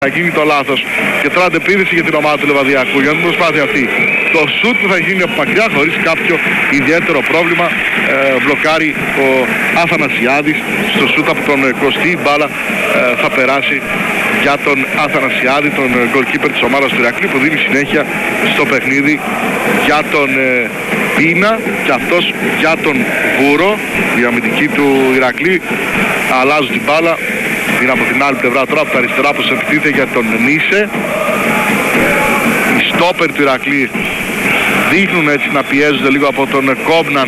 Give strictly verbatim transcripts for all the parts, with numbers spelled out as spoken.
Θα γίνει το λάθος και τώρα αντεπίδηση για την ομάδα του Λεβαδιακού για την προσπάθεια αυτή. Το σουτ που θα γίνει από μακριά χωρίς κάποιο ιδιαίτερο πρόβλημα, ε, μπλοκάρει ο Αθανασιάδης στο σουτ από τον Κωστή. Η μπάλα ε, θα περάσει για τον Αθανασιάδη, τον goalkeeper της ομάδας του Ηρακλή, που δίνει συνέχεια στο παιχνίδι για τον ε, Πίνα και αυτός για τον Βούρο. Η αμυντική του Ηρακλή αλλάζουν την μπάλα. Είναι από την άλλη πλευρά τώρα, από τα αριστερά που σε επιτίθεται για τον Νίσε. Οι στόπερ του Ηρακλή δείχνουν έτσι να πιέζονται λίγο από τον Κόμπναν,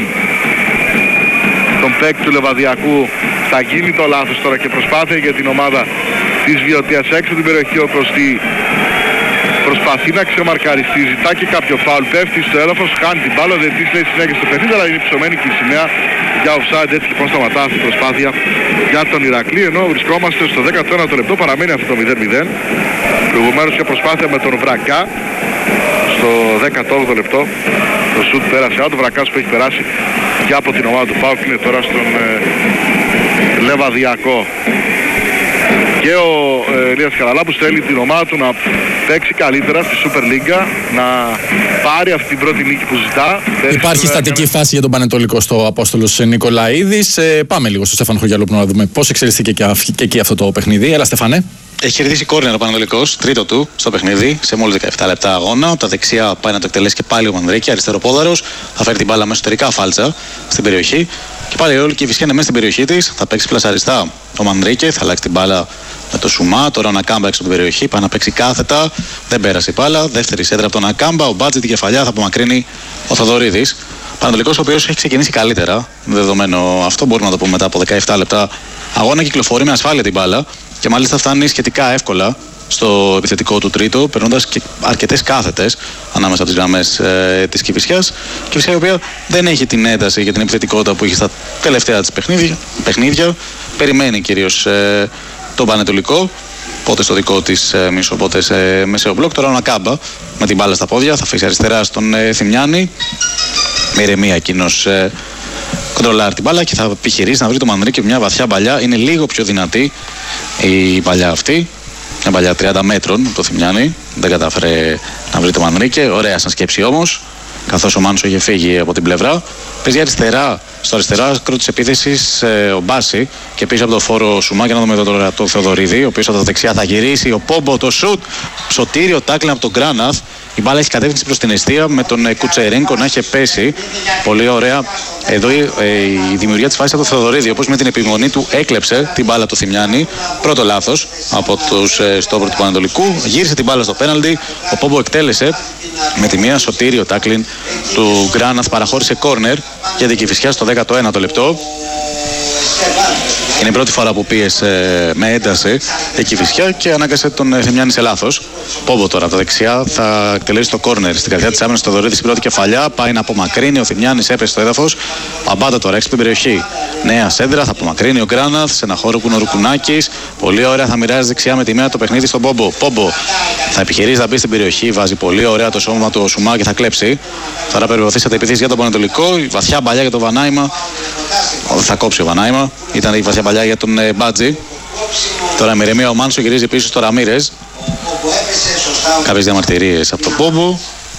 τον παίκτη του Λεβαδιακού. Θα γίνει το λάθος τώρα και προσπάθεια για την ομάδα της Βιωτίας έξω την περιοχή, όπως τη προσπαθεί να ξεμαρκαριστεί, ζητά και κάποιο φάουλ, πέφτει στο έδαφος, χάνει την μπάλα, δεν της λέει συνέχεια στο παιχνίδι, αλλά είναι ψωμένη και η σημαία για offside. Έτσι λοιπόν σταματά αυτή η προσπάθεια για τον Ηρακλή, ενώ βρισκόμαστε στο δέκατο ένατο λεπτό, παραμένει αυτό το μηδέν μηδέν. Προηγουμένως και προσπάθεια με τον Βρακά στο δέκατο όγδοο λεπτό, το σουτ πέρασε out, ο Βρακάς που έχει περάσει και από την ομάδα του ΠΑΟΚ είναι τώρα στον ε, Λεβαδιακό. Και ο ε, Ηλίας Χαραλάμπους θέλει την ομάδα του να παίξει καλύτερα στη Super League, να πάρει αυτή την πρώτη νίκη που ζητά. Υπάρχει στατική έκανε... φάση για τον Πανετολικό στο Απόστολος Νικολαίδης. Ε, πάμε λίγο στο Στέφανο Χωριαλόπουλο να δούμε πώς εξελίσθηκε και, και εκεί αυτό το παιχνίδι. Έλα Στέφανε. Έχει κερδίσει κόρνερ ο Πανετολικός, τρίτο του στο παιχνίδι, σε μόλις δεκαεπτά λεπτά αγώνα. Από τα δεξιά πάει να το εκτελέσει και πάλι ο Μανδρίκη, αριστεροπόδαρος. Θα φέρει την μπάλα μέσα εσωτερικά φάλτσα στην περιοχή. Και πάλι όλη και η Κηφισιά είναι μέσα στην περιοχή της. Θα παίξει πλασαριστά ο Μανδρίκη, θα αλλάξει την μπάλα με το Σουμά. Τώρα ο Νακάμπα έξω από την περιοχή, πάει να παίξει κάθετα. Δεν πέρασε η μπάλα. Δεύτερη σέντρα από τον Νακάμπα. Ο Μπάτζη την κεφαλιά θα απομακρύνει ο Θοδωρίδης. Πανετολικός ο οποίος έχει ξεκινήσει καλύτερα. Δεδομένο αυτό, μπορούμε να το πούμε μετά από δεκαεπτά λεπτά αγώνα. Κυκλοφορεί με ασφάλεια την μπάλα και μάλιστα φτάνει σχετικά εύκολα στο επιθετικό του τρίτο, περνώντας και αρκετές κάθετες ανάμεσα από τις γραμμές ε, της Κηφισιάς. Κηφισιά η οποία δεν έχει την ένταση για την επιθετικότητα που είχε στα τελευταία της παιχνίδια. παιχνίδια. Περιμένει κυρίως ε, τον Πανετολικό, πότε στο δικό της ε, μισό, πότε σε μεσαίο μπλοκ. Τώρα ο Νακάμπα με την μπάλα στα πόδια θα αφήσει αριστερά στον ε, Θημιάνη. Με ηρεμία εκείνος ε, κοντρολάρει την μπάλα και θα επιχειρήσει να βρει το Μανδρίκη μια βαθιά παλιά. Είναι λίγο πιο δυνατή η παλιά αυτή. Μια παλιά τριάντα μέτρων το Θημιάνι. Δεν κατάφερε να βρει το Μανδρίκη. Ωραία σαν σκέψη όμως, καθώς ο Μάνος είχε φύγει από την πλευρά. Παίζει αριστερά, στο αριστερά άκρο της επίθεσης ε, ο Μπάση και πίσω από το φόρο Σουμά. Για να δούμε τώρα το Θεοδωρίδη, ο οποίος από τα δεξιά θα γυρίσει. Ο Πόμπο, το σουτ, σωτήριο τάκλιν από τον Γκράναθ. Η μπάλα έχει κατεύθυνση προς την εστία με τον ε, Κουτσερένκο να έχει πέσει. Πολύ ωραία. Εδώ ε, η δημιουργία της φάσης από τον Θεοδωρίδη, όπως με την επιμονή του έκλεψε την μπάλα του Θημιάνη. Πρώτο λάθος από τους ε, στόπερ του Πανετολικού. Γύρισε την μπάλα στο πέναλτι. Ο Πόμπο εκτέλεσε με τη μία σωτήριο τάκλιν του Γκράναθ. Παραχώρησε κόρνερ για την Κηφισιά στο δέκατο ένατο λεπτό. Είναι η πρώτη φορά που πίεσε με ένταση η Κηφισιά και ανάγκασε τον Θεμιάνη σε λάθος. Πόμπο τώρα από τα δεξιά θα εκτελέσει το κόρνερ στην καρδιά της άμυνας του Θοδωρίδη στην πρώτη κεφαλιά. Πάει να απομακρύνει. Ο Θεμιάνης έπεσε στο έδαφος. Αμπάτα τώρα έξω από την περιοχή. Νέα σέντρα, θα απομακρύνει ο Γκράναθ σε ένα χώρο που είναι ο Ρουκουνάκης. Πολύ ωραία, θα μοιράζει δεξιά με τη μία το παιχνίδι στον Πόμπο. Πόμπο θα επιχειρήσει να μπει στην περιοχή. Βάζει πολύ ωραία το σώμα του Σουμά και θα κλέψει. Τώρα περιποθήσατε επιθέσει για τον Πανετολικό. Η βαθιά παλιά για τον Βανάιμα. Θα κόψει ο Βανάιμα. Ήταν η βαθιά παλιά για τον ε, Μπάτζη. Τώρα με ηρεμία ο Μάνσο γυρίζει πίσω στο Ραμίρες. Κάποιες διαμαρτυρίες από τον Πόμπο.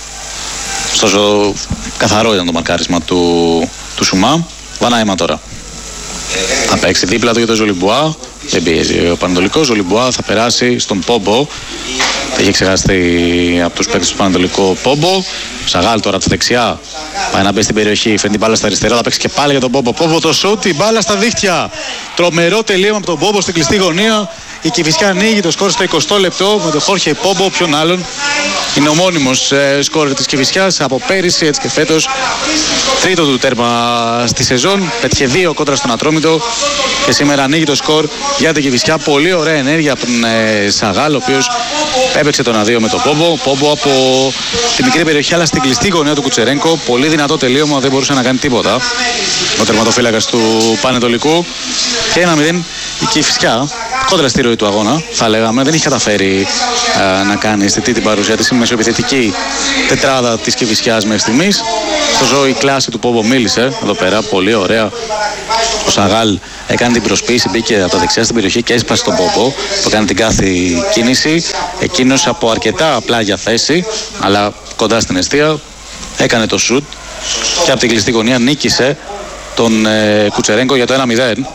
Ωστόσο καθαρό ήταν το μαρκάρισμα του, του Σουμά. Βανάιμα τώρα. Θα παίξει δίπλα του για τον Ζολιμπουά. Δεν πιέζει ο Πανετολικός. Ο Ζολιμπουά θα περάσει στον Πόμπο. Έχει ξεχαστεί από τους παίκτες του Πανετολικού Πόμπο. Σαγάλ τώρα από τα δεξιά. Πάει να μπει στην περιοχή. Φέρνει την μπάλα στα αριστερά. Θα παίξει και πάλι για τον Πόμπο. Πόμπο το σούτ. Η μπάλα στα δίχτυα. Τρομερό τελείωμα από τον Πόμπο στην κλειστή γωνία. Η Κηφισιά ανοίγει το σκορ στο εικοστό λεπτό με τον Χόρχε Πόμπο. Ποιον άλλον. Είναι ο μόνιμος ε, σκόρ της Κηφισιάς από πέρυσι έτσι και φέτος. Τρίτο του τέρμα στη σεζόν. Πέτυχε δύο κόντρα στον Ατρόμητο. Και σήμερα ανοίγει το σκορ για την Κηφισιά. Πολύ ωραία ενέργεια από τον ε, Σαγάλ, ο οποίος έπαιξε τον αδείο με τον Πόμπο. Πόμπο από τη μικρή περιοχή, αλλά στην κλειστή γωνία του Κουτσερένκο. Πολύ δυνατό τελείωμα, δεν μπορούσε να κάνει τίποτα ο τερματοφύλακας του Πανετολικού. Και ένα μηδέν η Κηφισιά κόντρα στη ροή του αγώνα, θα λέγαμε. Δεν έχει καταφέρει ε, να κάνει αισθητή την παρουσία της. Η μεσοεπιθετική τετράδα της Κηφισιάς μέχρι στιγμής. Στο ζώο η κλάση του Πόμπο μίλησε εδώ πέρα, πολύ ωραία. Ο Σαγάλ έκανε την προσποίηση, μπήκε από τα δεξιά στην περιοχή και έσπασε τον Πόμπο που έκανε την κάθε κίνηση. Εκείνος από αρκετά πλάγια θέση, αλλά κοντά στην εστία, έκανε το σουτ και από την κλειστή γωνία νίκησε τον ε, Κουτσερέγκο για το ένα μηδέν.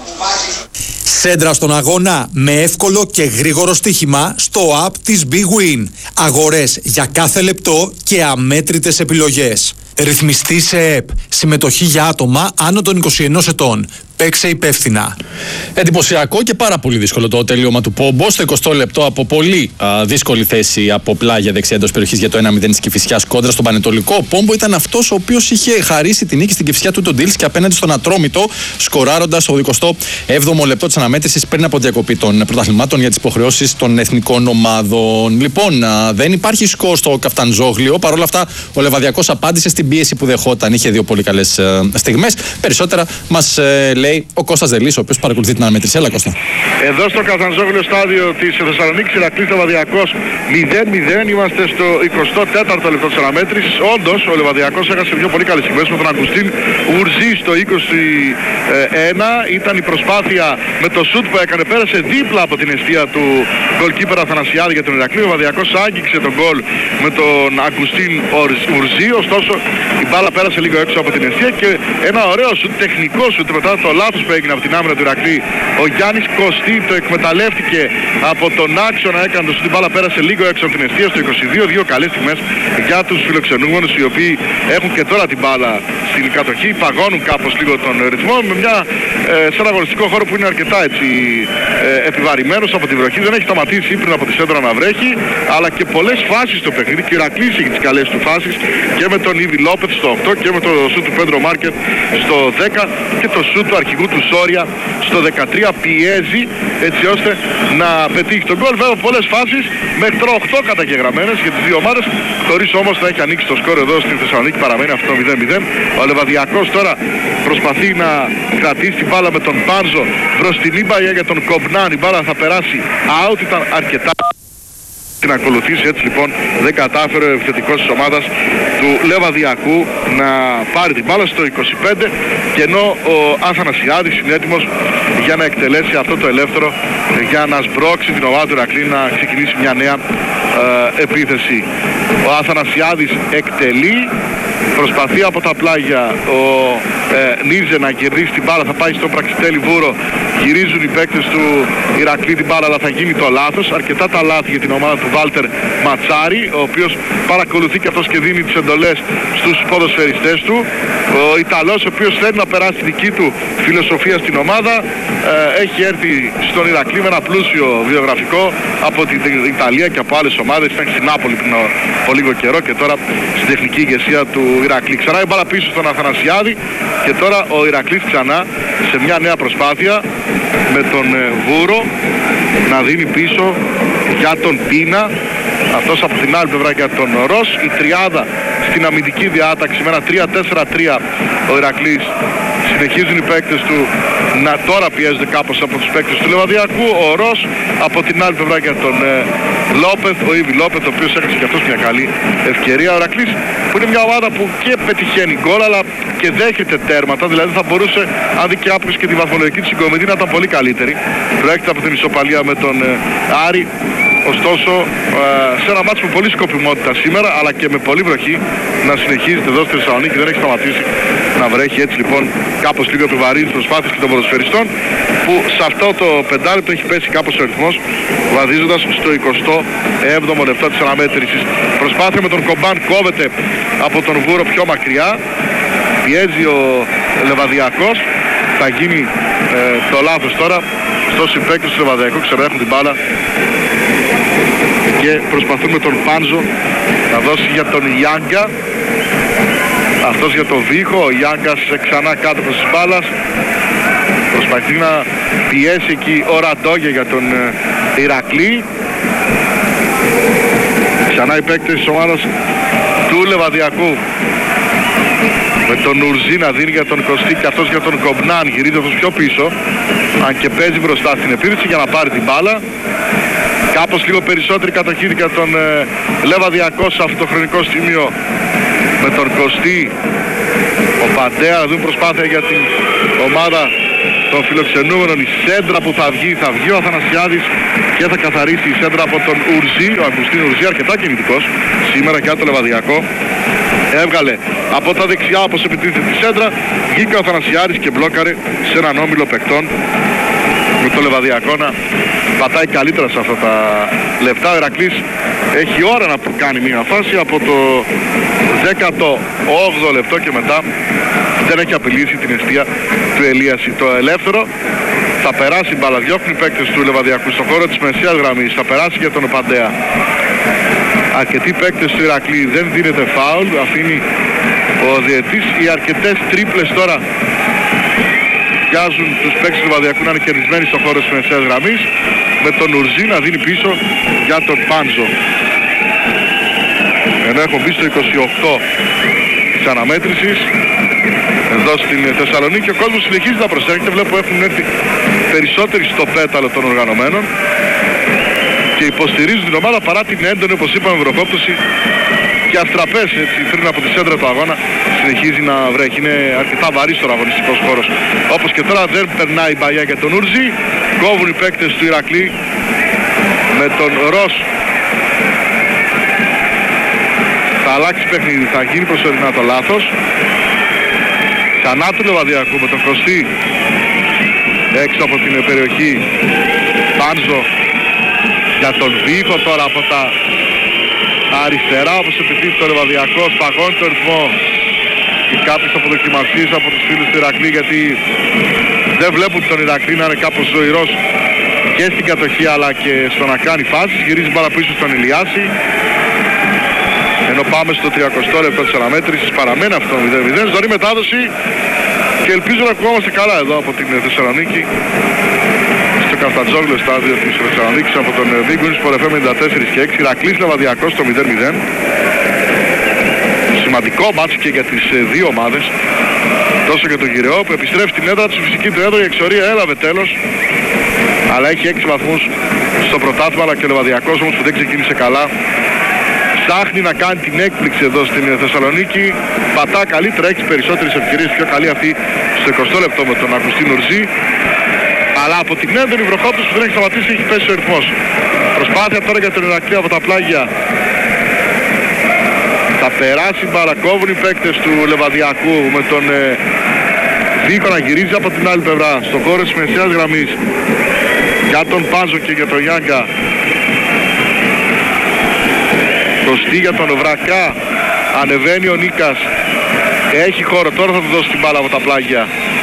Σέντρα στον αγώνα με εύκολο και γρήγορο στοίχημα στο app της Big Win. Αγορές για κάθε λεπτό και αμέτρητες επιλογές. Ρυθμιστή σε ΕΠ. Συμμετοχή για άτομα άνω των είκοσι ενός ετών. Παίξε υπεύθυνα. Εντυπωσιακό και πάρα πολύ δύσκολο το τελείωμα του Πόμπο. Στο εικοστό λεπτό από πολύ α, δύσκολη θέση από πλάγια δεξιά εντός περιοχής για το ένα μηδέν της Κηφισιάς κόντρα στον Πανετολικό. Ο Πόμπο ήταν αυτός ο οποίος είχε χαρίσει την νίκη στην Κηφισιά του τον Ντίλς και απέναντι στον Ατρόμητο, σκοράροντας στο εικοστό έβδομο λεπτό της αναμέτρησης πριν από διακοπή των πρωταθλημάτων για τις υποχρεώσεις των εθνικών ομάδων. Λοιπόν, α, δεν υπάρχει σκορ στο Καφταντζόγλιο. Παρ' όλα αυτά, ο Λεβαδιακός απάντησε στην πίεση που δεχόταν. Είχε δύο πολύ καλές στιγμές. Περισσότερα μας ε, λέει ο Κώστας Δελής, ο οποίος παρακολουθεί την αναμέτρηση. Έλα, Κώστα. Εδώ στο Καφταντζόγλιο στάδιο της Θεσσαλονίκης, Ηρακλής Λεβαδιακός μηδέν μηδέν. Είμαστε στο εικοστό τέταρτο λεπτό της αναμέτρησης. Όντως, ο Λεβαδιακός έχασε δύο πολύ καλές στιγμές με τον Αγκουστίν Ουρζή στο είκοσι ένα. Ήταν η προσπάθεια με το σουτ που έκανε. Πέρασε δίπλα από την εστία του γκολκίπερ Αθανασιάδη για τον Ηρακλή. Ο Λεβαδιακός άγγιξε τον γκολ με τον Αγκουστίν Ουρζή. Ωστόσο, η μπάλα πέρασε λίγο έξω από την εστία και ένα ωραίο σουτ, τεχνικό σουτ μετά το λάθος που έγινε από την άμυνα του Ηρακλή. Ο Γιάννης Κωστή το εκμεταλλεύτηκε από τον άξονα, έκανε το σουτ, την μπάλα πέρασε λίγο έξω από την εστία στο είκοσι δύο. Δύο καλές στιγμές για τους φιλοξενούμενους, οι οποίοι έχουν και τώρα την μπάλα στην κατοχή, παγώνουν κάπως λίγο τον ρυθμό με μια, ε, σε ένα αγωνιστικό χώρο που είναι αρκετά έτσι ε, επιβαρημένος από τη βροχή. Δεν έχει σταματήσει πριν από τη σέντρα να βρέχει, αλλά και πολλές φάσεις στο παιχνίδι. Και ο Ηρακλής έχει τις καλές του φάσεις και με τον Ήβι Λόπεθ στο οκτώ και με το σουτ του Πέντρο Μάρκετ στο δέκα και το σουτ του αρχηγού του Σόρια στο δεκατρία. Πιέζει έτσι ώστε να πετύχει τον γκολ. Βέβαια πολλές φάσεις, μέχρι τώρα οκτώ καταγεγραμμένες για τις δύο ομάδες, χωρίς όμως να έχει ανοίξει το σκορ εδώ στην Θεσσαλονίκη. Παραμένει αυτό μηδέν μηδέν. Ο Λεβαδιακός τώρα προσπαθεί να κρατήσει την μπάλα με τον Πάνζο προς την Ήμπαγια για τον Κομπνάν. Η μπάλα θα περάσει out, ήταν αρκετά την ακολουθήσει. Έτσι λοιπόν δεν κατάφερε ο επιθετικός της ομάδας του Λεβαδιακού να πάρει την μπάλα στο είκοσι πέντε, και ενώ ο Αθανασιάδης είναι έτοιμος για να εκτελέσει αυτό το ελεύθερο για να σμπρώξει την ομάδα του Ηρακλή να ξεκινήσει μια νέα ε, επίθεση. Ο Αθανασιάδης εκτελεί, προσπαθεί από τα πλάγια ο ε, Νίζε να κερδίσει την μπάλα, θα πάει στον Πραξιτέλη Βούρο, γυρίζουν οι παίκτες του Ηρακλή την μπάλα, αλλά θα γίνει το λάθος. Αρκετά τα λάθη για την ομάδα του Βάλτερ Ματσάρη, ο οποίος παρακολουθεί και αυτός και δίνει τις εντολές στους ποδοσφαιριστές του. Ο Ιταλός, ο οποίος θέλει να περάσει τη δική του φιλοσοφία στην ομάδα, ε, έχει έρθει στον Ηρακλή με ένα πλούσιο βιογραφικό από την Ιταλία και από άλλες ομάδες. Ήταν στην Νάπολη πριν από λίγο καιρό και τώρα στην τεχνική ηγεσία του Ηρακλή. Ξανά η μπάλα πίσω στον Αθανασιάδη και τώρα ο Ηρακλής ξανά σε μια νέα προσπάθεια με τον Βούρο να δίνει πίσω για τον Πίνα, αυτός από την άλλη πλευρά για τον Ρος. Η τριάδα στην αμυντική διάταξη με ένα τρία τέσσερα τρία. Ο Ηρακλής, συνεχίζουν οι παίκτες του να τώρα πιέζονται κάπως από τους παίκτες του Λεβαδιακού. Ο Ρος από την άλλη πλευρά για τον ε, Λόπεθ, ο Ήβι Λόπεθ, ο οποίος έχασε και αυτός μια καλή ευκαιρία. Ο Ηρακλής που είναι μια ομάδα που και πετυχαίνει γκολ αλλά και δέχεται τέρματα, δηλαδή θα μπορούσε, αν δει και άπλωσε και τη βαθμολογική της συγκομιδή, να ήταν πολύ καλύτερη. Προέρχεται από την ισοπαλία με τον ε, Άρη. Ωστόσο, ε, σε ένα μάτσο με πολύ σκοπιμότητα σήμερα, αλλά και με πολύ βροχή, να συνεχίζεται εδώ στη Θεσσαλονίκη, δεν έχει σταματήσει να βρέχει. Έτσι λοιπόν, κάπως λίγο επιβαρύνει τις προσπάθειες και των ποδοσφαιριστών, που σε αυτό το πεντάλεπτο έχει πέσει κάπως ο ρυθμός, βαδίζοντας στο εικοστό έβδομο λεπτό της αναμέτρησης. Προσπάθεια με τον Κομπάν κόβεται από τον Βούρο πιο μακριά, πιέζει ο Λεβαδιακός, θα γίνει ε, το λάθος τώρα στο συμπαίκτες του Λεβαδιακού, ξαναέχουν την μπάλα και προσπαθούν με τον Πάνζο να δώσει για τον Ιάγκα, αυτός για τον Βίχο. Ο Ιάγκας ξανά κάτω της μπάλας, προσπαθεί να πιέσει εκεί ο Ραντόγια για τον ε, Ηρακλή. Ξανά οι παίκτες της ομάδας του Λεβαδιακού Με τον Ουρζή να δίνει για τον Κωστή και αυτός για τον Κομπνάν. Γυρίζει αυτός πιο πίσω. Αν και παίζει μπροστά στην επίθεση για να πάρει την μπάλα. Κάπως λίγο περισσότερη κατοχή για τον ε, Λεβαδιακό σε αυτό το χρονικό σημείο. Με τον Κωστή. Ο Παντέα να δουν προσπάθεια για την ομάδα των φιλοξενούμενων. Η σέντρα που θα βγει, θα βγει ο Αθανασιάδης και θα καθαρίσει η σέντρα από τον Ουρζή. Ο Αγκουστίν Ουρζή αρκετά κινητικός σήμερα για το Λεβαδιακό. Έβγαλε από τα δεξιά όπως επιτίθεται τη σέντρα. Βγήκε ο Αθανασιάδης και μπλόκαρε σε έναν όμιλο παικτών. Με το Λεβαδιακό να πατάει καλύτερα σε αυτά τα λεπτά. Ο Ηρακλής έχει ώρα να κάνει μια φάση από το δέκατο όγδοο λεπτό και μετά δεν έχει απειλήσει την εστία του Ελίαση. Το ελεύθερο θα περάσει μπάλα, διώχνει οι παίκτες του Λεβαδιακού στον χώρο της μεσαίας γραμμής, θα περάσει για τον Παντέα. Αρκετοί παίκτες του Ηρακλή, δεν δίνεται φάουλ, αφήνει ο διαιτής. Οι αρκετές τρίπλες τώρα βγάζουν τους παίκτες του Λεβαδιακού να είναι κερδισμένοι στον χώρο της μεσαίας γραμμής, με τον Ουρζή να δίνει πίσω για τον Πάντζο. Ενώ έχουν μπει στο είκοσι οκτώ της αναμέτρησης εδώ στην Θεσσαλονίκη, ο κόσμος συνεχίζει να προσέρχεται. Βλέπω έχουν έρθει περισσότεροι στο πέταλο των οργανωμένων και υποστηρίζουν την ομάδα παρά την έντονη, όπως είπαμε, βροχόπτωση και αστραπές, έτσι, πριν από τη σέντρα του αγώνα συνεχίζει να βρέχει. Είναι αρκετά βαρύς τώρα αγωνιστικός χώρος. Όπως και τώρα δεν περνάει η μπαγιά για τον Ούρζη. Κόβουν οι παίκτες του Ηρακλή με τον Ρος. Θα αλλάξει παιχνίδι, θα γίνει προσωρινά το λάθος. Ξανά του Λεβαδιακού με τον Κωστή έξω από την περιοχή. Πάντζο για τον Βίχο τώρα από τα αριστερά, όπως επιτίθεται το Λεβαδιακό, παγώνει το ρυθμό και κάποιες αποδοκιμασίες από τους φίλους του Ηρακλή, γιατί δεν βλέπουν τον Ηρακλή να είναι κάπως ζωηρός και στην κατοχή αλλά και στο να κάνει φάσεις. Γυρίζει μπάλα πίσω στον Ηλιάση, ενώ πάμε στο τριακοστό λεπτό της αναμέτρησης. Παραμένει αυτό μηδέν μηδέν, ζωρή μετάδοση και ελπίζω να ακουγόμαστε καλά εδώ από την Θεσσαλονίκη, στο Καφτατζόγλιο στάδιο της Θεσσαλονίκης, από τον Big Win Sport εφ εμ ενενήντα τέσσερα και έξι. Ηρακλής Λεβαδιακός στο μηδέν μηδέν. Σημαντικό μάτσο και για τις δύο ομάδες, τόσο για τον Γυραιό που επιστρέφει στην έδρα του, στη φυσική του έδρα. Η εξορία έλαβε τέλος, αλλά έχει έξι βαθμούς στο πρωτάθλημα, αλλά και ο Λεβαδιακός όμως που δεν ξεκίνησε καλά ψάχνει να κάνει την έκπληξη εδώ στην Θεσσαλονίκη. Πατά καλύτερα, έχει περισσότερες ευκαιρίες, πιο καλή αυτή στο εικοστό λεπτό με τον Αγκουστίν Ουρζή. Αλλά από την έντονη βροχόπτωση που δεν έχει σταματήσει έχει πέσει ο ρυθμός. Προσπάθεια τώρα για τον Ηρακλή από τα πλάγια. Θα περάσει μπάλα, κόβουν οι παίκτες του Λεβαδιακού με τον ε, Βίκο να γυρίζει από την άλλη πλευρά στον χώρο της μεσαίας γραμμής για τον Πάζο και για τον Γιάγκα. Κωστή για τον Βρακά, ανεβαίνει ο Νίκας, έχει χώρο, τώρα θα του δώσει την μπάλα από τα πλάγια.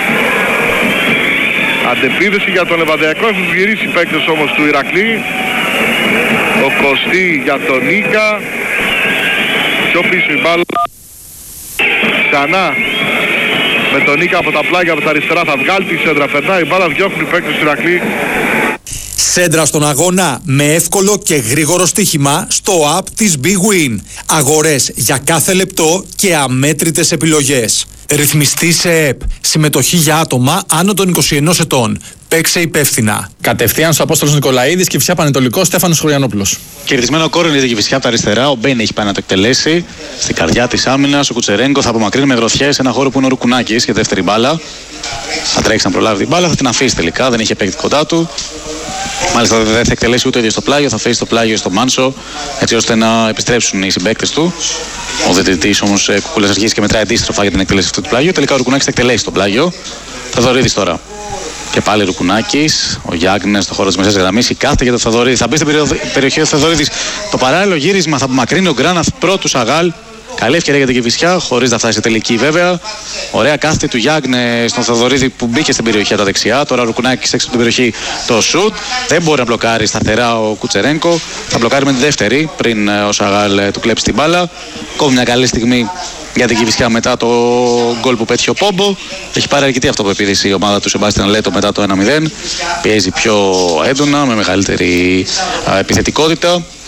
Αντεπίδεση για τον Λεβαδιακό, έχουν γυρίσει οι παίκτες όμως του Ηρακλή. Ο Κωστή για τον Νίκα, πιο πίσω η μπάλα. Ξανά με τον Νίκα από τα πλάγια, από τα αριστερά θα βγάλει τη σέντρα, περνάει η μπάλα, διώχνουν οι παίκτες του Ηρακλή. Σέντρα στον αγώνα με εύκολο και γρήγορο στοίχημα στο app της Big Win. Αγορές για κάθε λεπτό και αμέτρητες επιλογές. Ρυθμιστή σε ΕΠ. Συμμετοχή για άτομα άνω των είκοσι ενός ετών. Παίξε υπεύθυνα. Κατευθείαν στο Απόστολος Νικολαίδης και Κηφισιά Πανετολικό, Στέφανος Χωριανόπουλος. Κερδισμένο κόρνερ για την Κηφισιά από τα αριστερά. Ο Μπέιν έχει πάει να το εκτελέσει. Στην καρδιά της άμυνας ο Κουτσερέγκο θα απομακρύνει με γροθιές σε ένα χώρο που είναι ο Ρουκουνάκης για δεύτερη μπάλα. Θα τρέξει να προλάβει την μπάλα, θα την αφήσει τελικά. Δεν έχει παίκτη κοντά του. Μάλιστα δεν θα εκτελέσει ούτε ίδιο στο πλάγιο, θα αφήσει το πλάγιο στο Μάνσο έτσι ώστε να επιστρέψουν οι συμπαίκτες του. Ο διαιτητής όμως Κουκούλας αρχίζει και μετράει αντίστροφα για την εκτελέση αυτού του πλάγιου. Τελικά ο Ρουκουνάκης θα εκτελέσει το πλάγιο. Θοδωρίδης τώρα. Και πάλι Ρουκουνάκης. Ο Γιάννης στο χώρο της μεσαίας γραμμής. Η κάθε για τον Θοδωρίδη. Θα μπει στην περιοχή του Θοδωρίδης. Το παράλληλο γύρισμα θα απομακρύνει ο Γκράναθ πρώτου Σαγάλ. Καλή ευκαιρία για την Κηφισιά, χωρίς να φτάσει σε τελική βέβαια. Ωραία κάθετη του Γιάννη στον Θοδωρίδη που μπήκε στην περιοχή από τα δεξιά. Τώρα ο Ρουκουνάκης έξω από την περιοχή το σουτ. Δεν μπορεί να μπλοκάρει σταθερά ο Κουτσερέγκο. Θα μπλοκάρει με τη δεύτερη πριν ο Σαγάλ του κλέψει την μπάλα. Κόβει μια καλή στιγμή για την Κηφισιά μετά το γκολ που πέτυχε ο Πόμπο. Έχει πάρει αρκετή αυτοπεποίθηση η ομάδα του Σεμπάστιαν Λέτο μετά το ένα μηδέν. Πιέζει πιο έντονα, με μεγαλύτερη α, επιθετικότητα.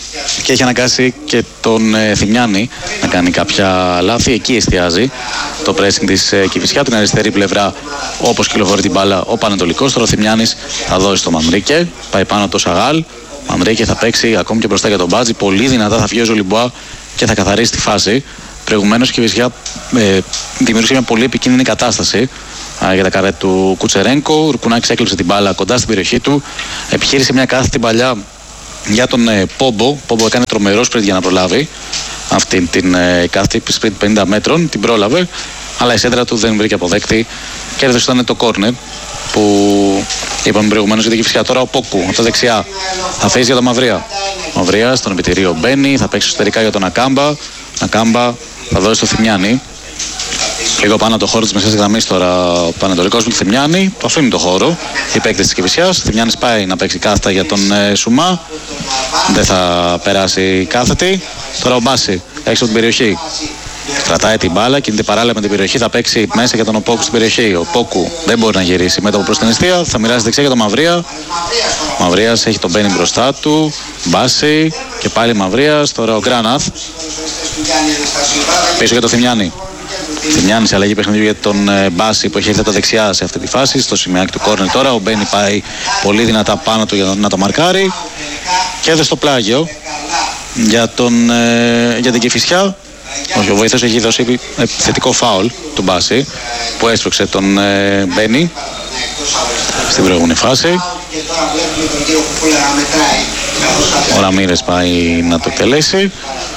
και έχει αναγκάσει και τον ε, Θημιάνη να κάνει κάποια λάθη. Εκεί εστιάζει το pressing της ε, Κηφισιά, την αριστερή πλευρά όπως κυκλοφορεί την μπάλα ο Πανετολικός. Τώρα ο Θημιάνης θα δώσει στο Μανδρίκε, πάει πάνω από το Σαγάλ. Μανδρίκε θα παίξει ακόμη και μπροστά για τον Μπάτζη. Πολύ δυνατά θα βγει ο Ζολιμπουά και θα καθαρίσει τη φάση. Προηγουμένως η Κηφισιά ε, δημιούργησε μια πολύ επικίνδυνη κατάσταση ε, για τα καρέ του Κουτσερένκο. Ο Ρουπουνάκης έκλειψε την μπάλα κοντά στην περιοχή του. Επιχείρησε μια κάθετη παλιά για τον ε, Πόμπο. Πόμπο έκανε τρομερό σπριντ για να προλάβει αυτή την ε, κάθετη σπριντ πενήντα μέτρων. Την πρόλαβε, αλλά η σέντρα του δεν βρήκε αποδέκτη και έδωσε ήταν το κόρνερ που είπαμε προηγουμένως για την Κηφισιά. Τώρα ο Πόκου από τα δεξιά θα αφήσει για τον Μαυρία. Μαυρία στον επιτηρίο μπαίνει, θα παίξει εσωτερικά για τον Ακάμπα. Ακάμπα θα δώσει στο Θημιάνη. Λίγο πάνω από το χώρο της μεσαίας γραμμής τώρα ο Πανετολικός με το Θημιάνη. Το αφήνει το χώρο. Η παίκτης της Κηφισιάς. Ο Θημιάνης πάει να παίξει κάθετα για τον ε, Σουμά. Δεν θα περάσει κάθετη. Τώρα ο Μπάση έξω από την περιοχή. Κρατάει την μπάλα, κινείται παράλληλα με την περιοχή. Θα παίξει μέσα για τον Οπόκου στην περιοχή. Ο Πόκου δεν μπορεί να γυρίσει μέτωπο προς την αιστεία. Θα μοιράσει δεξιά για τον Μαυρία. Ο Μαυρίας έχει τον Μπένι μπροστά του. Μπάση και πάλι Μαυρίας. Τώρα ο Γκράναθ. Πίσω για τον Θημιάνη. Θημιάνης αλλαγή παιχνιδιού για τον ε, Μπάση που έχει έρθει από τα δεξιά σε αυτή τη φάση. Στο σημειάκι του κόρνερ τώρα. Ο Μπένι πάει πολύ δυνατά πάνω του για να το μαρκάρει. Και έδωσε στο πλάγιο για, τον, ε, για την Κηφισιά. Ο βοήθος έχει δώσει θετικό φάουλ του Μπάση που έσπρωξε τον ε, Μπένι στην προηγούμενη φάση. Ο Ραμίρες πάει να το εκτελέσει.